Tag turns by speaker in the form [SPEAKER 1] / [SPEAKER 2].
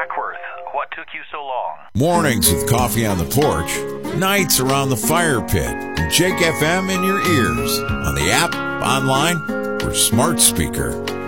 [SPEAKER 1] Hackworth. What took you so long?
[SPEAKER 2] Mornings with coffee on the porch, nights around the fire pit, and Jake FM in your ears, on the app, online, or smart speaker.